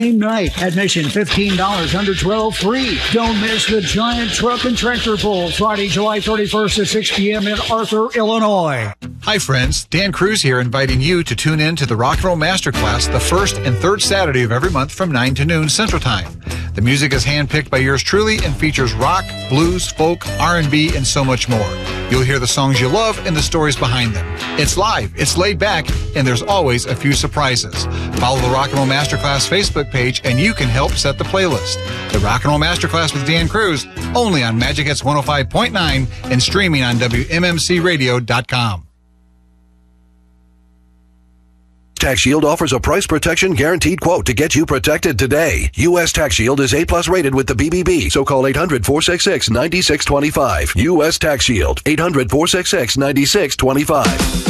night. Admission $15, under 12 free. Don't miss the Giant Truck and Tractor Pull, Friday, July 31st at 6 p.m. in Arthur, Illinois. Hi, friends. Dan Cruz here, inviting you to tune in to the Rock and Roll Masterclass the first and third Saturday of every month from 9 to noon Central Time. The music is handpicked by yours truly and features rock, blues, folk, R&B, and so much more. You'll hear the songs you love and the stories behind them. It's live, it's laid back, and there's always a few surprises. Follow the Rock and Roll Masterclass Facebook page, and you can help set the playlist. The Rock and Roll Masterclass with Dan Cruz, only on Magic Hits 105.9 and streaming on WMMCRadio.com. Tax Shield offers a price protection guaranteed quote to get you protected today. U.S. Tax Shield is A+ rated with the BBB, so call 800-466-9625. U.S. Tax Shield, 800-466-9625.